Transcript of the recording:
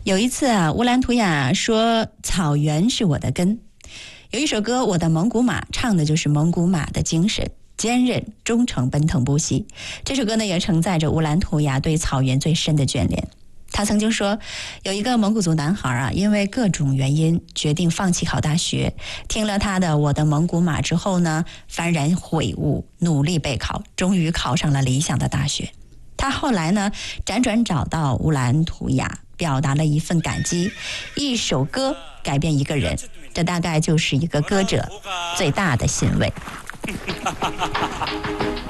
有一次啊，乌兰图雅说草原是我的根。有一首歌《我的蒙古马》，唱的就是蒙古马的精神，坚韧、忠诚、奔腾不息。这首歌呢，也承载着乌兰图雅对草原最深的眷恋。他曾经说，有一个蒙古族男孩啊，因为各种原因决定放弃考大学。听了他的《我的蒙古马》之后呢，幡然悔悟，努力备考，终于考上了理想的大学。他后来呢，辗转找到乌兰图雅，表达了一份感激。一首歌改变一个人，这大概就是一个歌者最大的欣慰。